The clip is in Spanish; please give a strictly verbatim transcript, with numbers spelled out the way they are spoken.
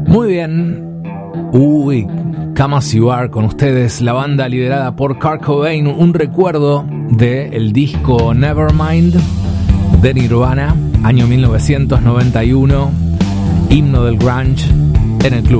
Muy bien. Uy, Come As You Are con ustedes, la banda liderada por Kurt Cobain, un recuerdo del disco Nevermind de Nirvana, año mil novecientos noventa y uno, himno del grunge en el club.